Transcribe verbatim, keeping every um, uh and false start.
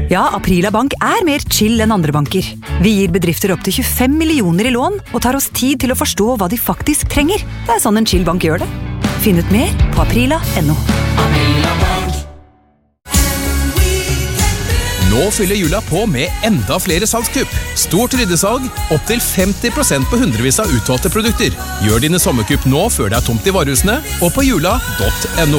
Ja, Aprila Bank er mer chill enn andre banker. Vi gir bedrifter opp til tjuefem millioner i lån og tar oss tid til å forstå hva de faktisk trenger. Det er sånn en chill bank gjør det. Finn ut mer på aprila punktum no. Aprila Bank. Nå fyller jula på med enda flere salgskupp. Stort ryddesalg, opp til femti prosent på hundrevis av utvalgte produkter. Gjør dine sommerkupp nå før det er tomt i varehusene, og på jula punktum no.